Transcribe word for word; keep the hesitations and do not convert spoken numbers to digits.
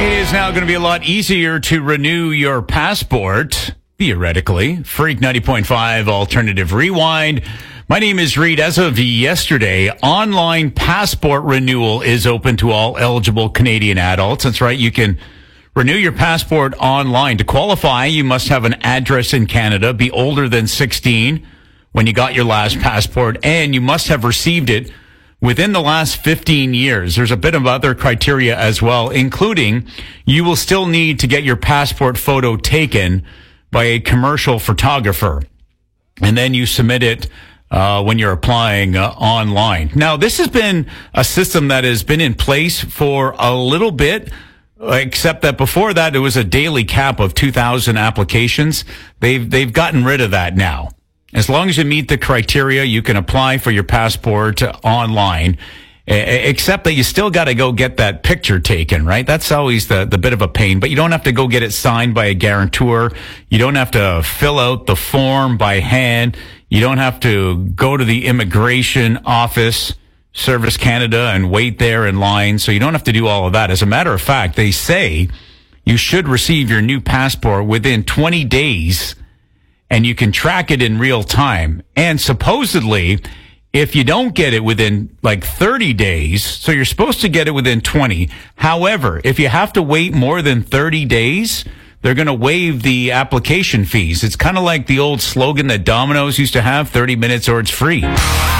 It is now going to be a lot easier to renew your passport, theoretically. Freak ninety point five Alternative Rewind. My name is Reed. As of yesterday, online passport renewal is open to all eligible Canadian adults. That's right. You can renew your passport online. To qualify, you must have an address in Canada, be older than sixteen when you got your last passport, and you must have received it within the last fifteen years. There's a bit of other criteria as well, including you will still need to get your passport photo taken by a commercial photographer. And then you submit it uh, when you're applying uh, online. Now, this has been a system that has been in place for a little bit, except that before that, it was a daily cap of two thousand applications. They've, they've gotten rid of that now. As long as you meet the criteria, you can apply for your passport online, except that you still got to go get that picture taken, right? That's always the, the bit of a pain, but you don't have to go get it signed by a guarantor. You don't have to fill out the form by hand. You don't have to go to the immigration office, Service Canada, and wait there in line. So you don't have to do all of that. As a matter of fact, they say you should receive your new passport within twenty days, and you can track it in real time. And supposedly, if you don't get it within like thirty days, so you're supposed to get it within twenty. However, if you have to wait more than thirty days, they're going to waive the application fees. It's kind of like the old slogan that Domino's used to have, thirty minutes or it's free.